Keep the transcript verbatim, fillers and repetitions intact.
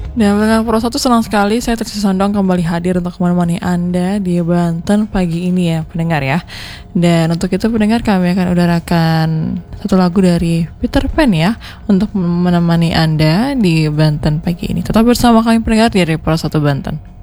Dan pendengar Pro satu, senang sekali saya Triksi Sondong kembali hadir untuk menemani Anda di Banten pagi ini ya pendengar ya. Dan untuk itu pendengar, kami akan udarakan satu lagu dari Peter Pan ya untuk menemani Anda di Banten pagi ini. Tetap bersama kami pendengar di Pro satu Banten.